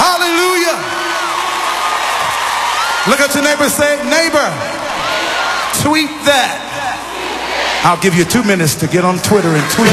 Hallelujah. Look at your neighbor and say, neighbor, tweet that. I'll give you 2 minutes to get on Twitter and tweet